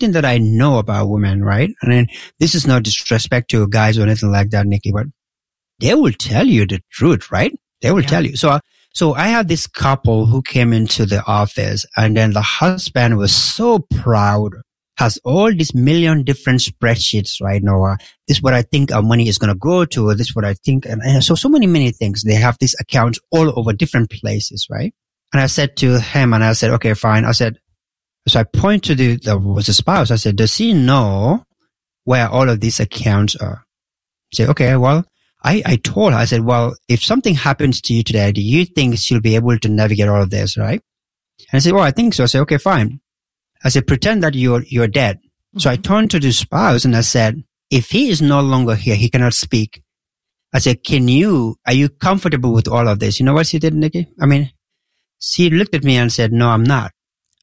thing that I know about women, right? And then this is no disrespect to guys or anything like that, Nikki, but they will tell you the truth, right? They will tell you. So I had this couple who came into the office, and then the husband was so proud, has all these million different spreadsheets right now. This is what I think our money is going to go to. This is what I think. And so many things. They have these accounts all over different places, right? And I said to him, and I said, okay, fine. I said, so I point to the spouse. I said, does he know where all of these accounts are? He said, okay, well, I told her, I said, well, if something happens to you today, do you think she'll be able to navigate all of this, right? And I said, well, I think so. I said, okay, fine. I said, pretend that you're dead. Mm-hmm. So I turned to the spouse and I said, if he is no longer here, he cannot speak. I said, are you comfortable with all of this? You know what she did, Nikki? I mean, she looked at me and said, no, I'm not.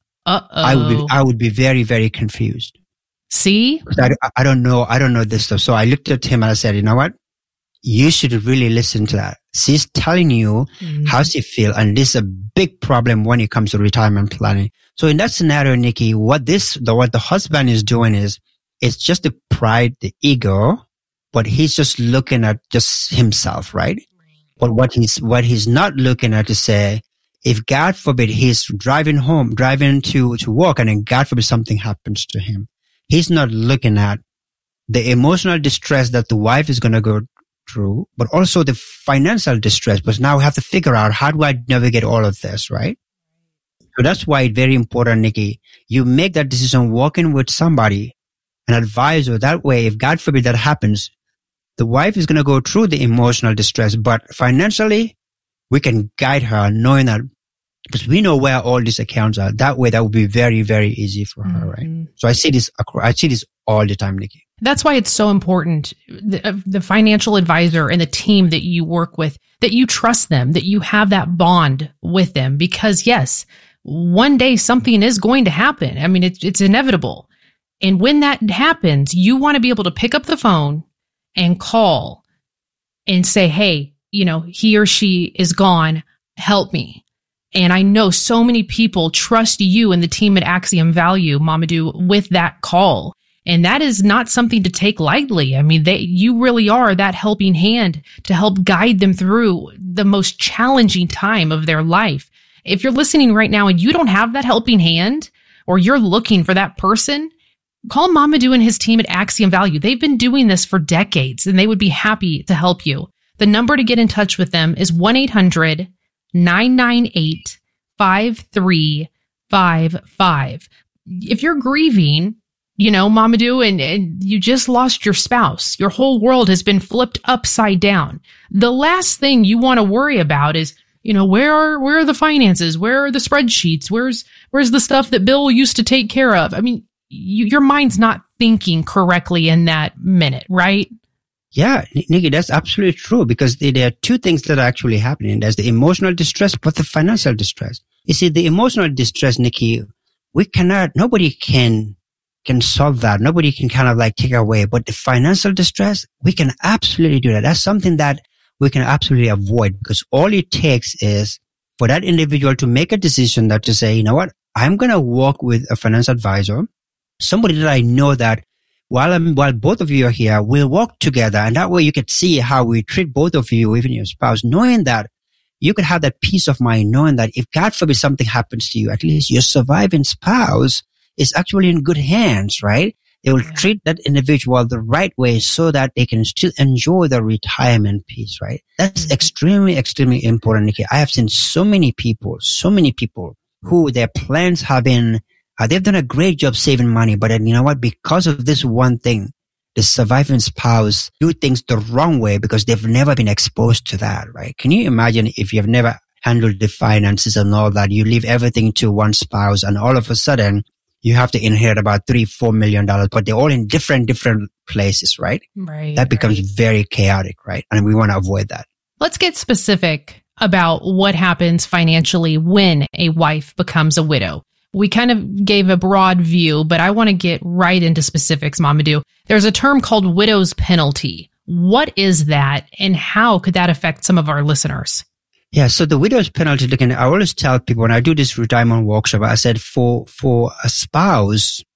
I would be very, very confused. See? I don't know this stuff. So I looked at him and I said, you know what? You should really listen to that. She's telling you how she feels, and this is a big problem when it comes to retirement planning. So in that scenario, Nikki, what the husband is doing is, it's just the pride, the ego, but he's just looking at just himself, right? But what he's not looking at to say, if God forbid he's driving to work, and then God forbid something happens to him, he's not looking at the emotional distress that the wife is going to go through, but also the financial distress. But now we have to figure out, how do I navigate all of this, right? So that's why it's very important, Nikki. You make that decision working with somebody, an advisor. That way, if God forbid that happens, the wife is going to go through the emotional distress, but financially, we can guide her knowing that, because we know where all these accounts are. That way, that would be very, very easy for her, right? So I see this all the time, Nikki. That's why it's so important, the financial advisor and the team that you work with, that you trust them, that you have that bond with them, because yes, one day something is going to happen. I mean, it's inevitable. And when that happens, you want to be able to pick up the phone and call and say, hey, he or she is gone. Help me. And I know so many people trust you and the team at Axiom Value, Mamadou, with that call. And that is not something to take lightly. I mean, you really are that helping hand to help guide them through the most challenging time of their life. If you're listening right now and you don't have that helping hand, or you're looking for that person, call Mamadou and his team at Axiom Value. They've been doing this for decades, and they would be happy to help you. The number to get in touch with them is 1-800-998-5355. If you're grieving, Mamadou, and you just lost your spouse, your whole world has been flipped upside down. The last thing you want to worry about is, where are the finances? Where are the spreadsheets? Where's the stuff that Bill used to take care of? I mean, your mind's not thinking correctly in that minute, right? Yeah, Nikki, that's absolutely true, because there are two things that are actually happening. There's the emotional distress, but the financial distress. You see, the emotional distress, Nikki, nobody can solve that. Nobody can kind of like take away. But the financial distress, we can absolutely do that. That's something that we can absolutely avoid, because all it takes is for that individual to make a decision that to say, you know what, I'm going to work with a financial advisor, somebody that I know that while both of you are here, we'll work together. And that way you can see how we treat both of you, even your spouse, knowing that you can have that peace of mind, knowing that if God forbid something happens to you, at least your surviving spouse is actually in good hands, right? They will treat that individual the right way so that they can still enjoy the retirement piece, right? That's extremely, extremely important, Nikki. I have seen so many people who their plans have been, they've done a great job saving money, but then you know what? Because of this one thing, the surviving spouse do things the wrong way because they've never been exposed to that, right? Can you imagine if you've never handled the finances and all that, you leave everything to one spouse and all of a sudden you have to inherit about $3-4 million, but they're all in different places, right? Right. That becomes very chaotic, right? And we want to avoid that. Let's get specific about what happens financially when a wife becomes a widow. We kind of gave a broad view, but I want to get right into specifics, Mamadou. There's a term called widow's penalty. What is that, and how could that affect some of our listeners? Yeah, so the widow's penalty, I always tell people when I do this retirement workshop, I said for a spouse